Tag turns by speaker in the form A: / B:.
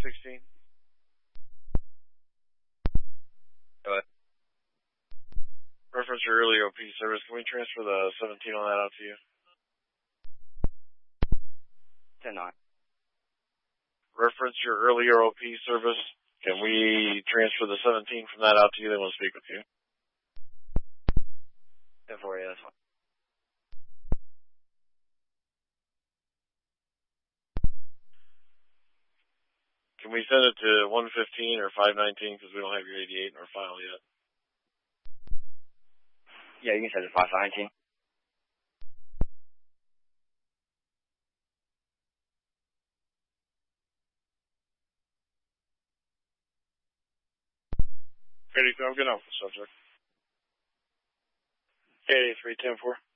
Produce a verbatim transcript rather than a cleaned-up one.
A: sixteen.
B: Go ahead.
A: Reference your early O P service. Can we transfer the seventeen on that out to you?
B: ten nine.
A: Reference your earlier O P service. Can we transfer the seventeen from that out to you? They want to speak with you.
B: ten four, yeah, that's fine.
A: Can we send it to one fifteen or five nineteen because we don't have your eighty-eight in our file yet?
B: Yeah, you can send it to five nineteen.
A: eighty-three, I'm getting off the subject. eighty-three, ten four.